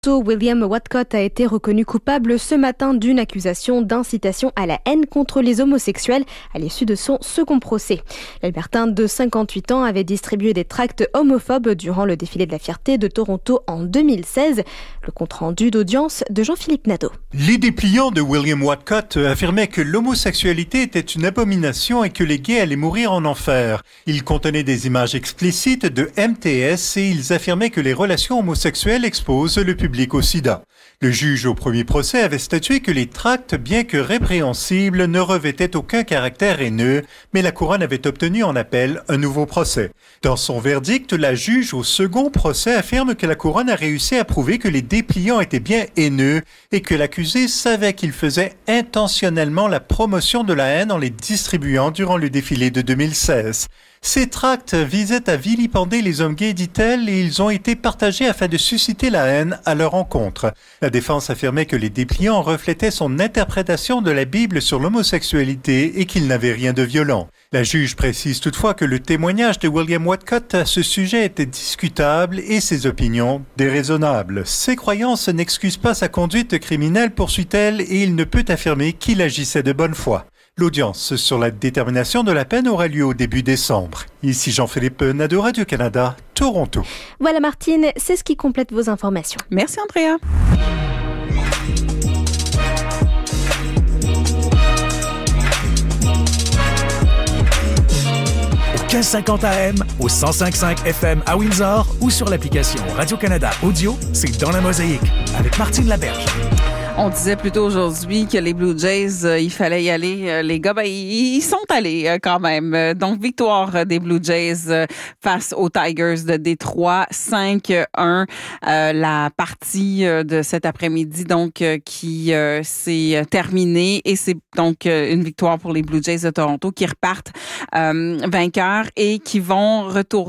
William Whatcott a été reconnu coupable ce matin d'une accusation d'incitation à la haine contre les homosexuels à l'issue de son second procès. L'Albertain de 58 ans avait distribué des tracts homophobes durant le défilé de la fierté de Toronto en 2016. Le compte-rendu d'audience de Jean-Philippe Nadeau. Les dépliants de William Whatcott affirmaient que l'homosexualité était une abomination et que les gays allaient mourir en enfer. Ils contenaient des images explicites de MTS et ils affirmaient que les relations homosexuelles exposent le public au sida. Le juge au premier procès avait statué que les tracts, bien que répréhensibles, ne revêtaient aucun caractère haineux, mais la couronne avait obtenu en appel un nouveau procès. Dans son verdict, la juge au second procès affirme que la couronne a réussi à prouver que les dépliants étaient bien haineux et que l'accusé savait qu'il faisait intentionnellement la promotion de la haine en les distribuant durant le défilé de 2016. Ces tracts visaient à vilipender les hommes gays, dit-elle, et ils ont été partagés afin de susciter la haine à leur encontre. La défense affirmait que les dépliants reflétaient son interprétation de la Bible sur l'homosexualité et qu'il n'avait rien de violent. La juge précise toutefois que le témoignage de William Whatcott à ce sujet était discutable et ses opinions déraisonnables. Ses croyances n'excusent pas sa conduite criminelle, poursuit-elle, et il ne peut affirmer qu'il agissait de bonne foi. L'audience sur la détermination de la peine aura lieu au début décembre. Ici Jean-Philippe Nadeau, Radio-Canada, Toronto. Voilà Martine, c'est ce qui complète vos informations. Merci Andrea. Au 1550 AM, au 105.5 FM à Windsor ou sur l'application Radio-Canada Audio, c'est Dans la Mosaïque avec Martine Laberge. On disait plutôt aujourd'hui que les Blue Jays, il fallait y aller. Les gars, ils sont allés quand même. Donc, victoire des Blue Jays face aux Tigers de Détroit, 5-1. La partie de cet après-midi, donc, qui s'est terminée. Et c'est donc une victoire pour les Blue Jays de Toronto qui repartent vainqueurs et qui vont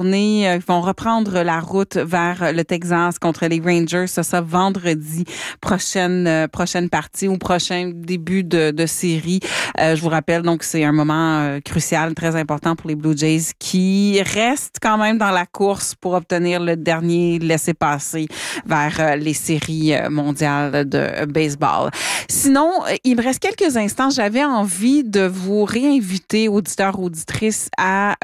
reprendre la route vers le Texas contre les Rangers. Ça vendredi prochaine partie ou prochain début de série. Je vous rappelle, donc, c'est un moment crucial, très important pour les Blue Jays qui restent quand même dans la course pour obtenir le dernier laissez-passer vers les séries mondiales de baseball. Sinon, il me reste quelques instants. J'avais envie de vous réinviter, auditeurs, auditrices, à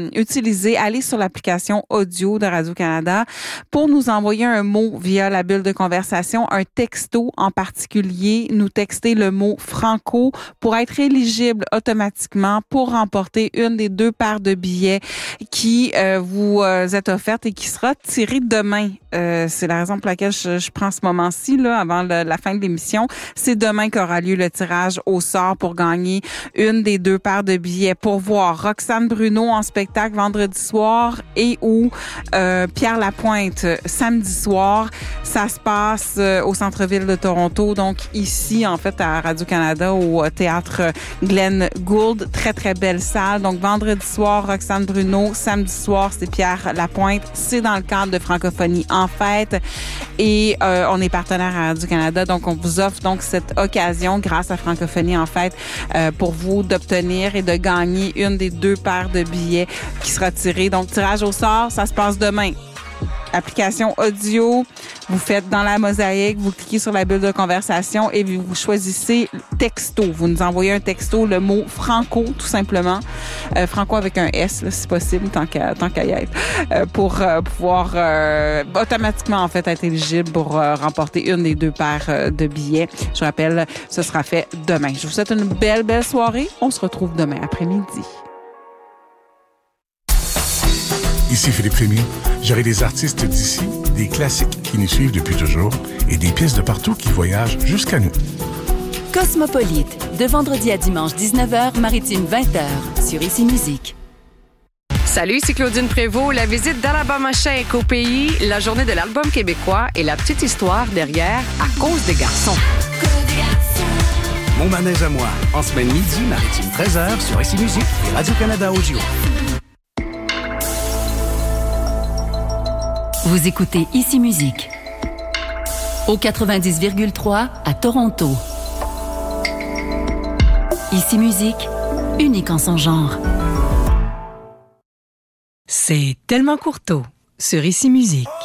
aller sur l'application audio de Radio-Canada pour nous envoyer un mot via la bulle de conversation, un texto en particulier, nous texter le mot Franco pour être éligible automatiquement pour remporter une des 2 paires de billets qui vous est offerte et qui sera tirée demain. C'est la raison pour laquelle je prends ce moment-ci, là, avant la fin de l'émission. C'est demain qu'aura lieu le tirage au sort pour gagner une des 2 paires de billets pour voir Roxane Bruno en spectacle vendredi soir et ou Pierre Lapointe samedi soir. Ça se passe au centre-ville de Toronto, donc ici, en fait, à Radio-Canada, au théâtre Glenn Gould. Très, très belle salle. Donc, vendredi soir, Roxane Bruno. Samedi soir, c'est Pierre Lapointe. C'est dans le cadre de Francophonie en fête. Et on est partenaire à Radio-Canada, donc on vous offre donc cette occasion, grâce à Francophonie en fête, pour vous d'obtenir et de gagner une des 2 paires de billets qui sera tirée. Donc, tirage au sort, ça se passe demain. Application audio, vous faites dans la mosaïque, vous cliquez sur la bulle de conversation et vous choisissez texto. Vous nous envoyez un texto, le mot Franco, tout simplement. Franco avec un S, là, si possible, tant qu'à y être, pour pouvoir automatiquement, en fait, être éligible pour remporter une des 2 paires de billets. Je rappelle, ce sera fait demain. Je vous souhaite une belle soirée. On se retrouve demain après-midi. Ici Philippe Fémy. J'aurai des artistes d'ici, des classiques qui nous suivent depuis toujours et des pièces de partout qui voyagent jusqu'à nous. Cosmopolite, de vendredi à dimanche 19h, maritime 20h, sur Ici Musique. Salut, c'est Claudine Prévost. La visite d'Alabama Shake au pays, la journée de l'album québécois et la petite histoire derrière À cause des garçons. Mon manège à moi, en semaine midi, maritime 13h, sur Ici Musique et Radio-Canada Audio. Vous écoutez Ici Musique au 90,3 à Toronto. Ici Musique, unique en son genre. C'est tellement courteau sur Ici Musique.